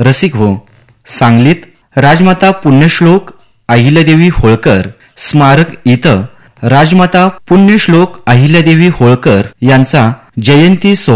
रसिक हो, सांगलीत राजमाता पुण्यश्लोक अहिल्यादेवी होळकर स्मारक इथं राजमाता पुण्यश्लोक अहिल्यादेवी होळकर यांचा जयंती